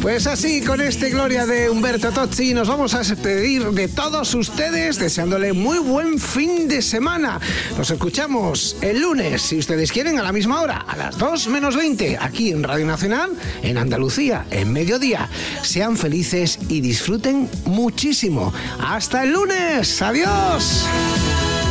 Pues así, con este Gloria de Umberto Tozzi, nos vamos a despedir de todos ustedes, deseándole muy buen fin de semana. Nos escuchamos el lunes, si ustedes quieren, a la misma hora, a las 2 menos 20, aquí en Radio Nacional, en Andalucía, en mediodía. Sean felices y disfruten muchísimo. ¡Hasta el lunes! ¡Adiós!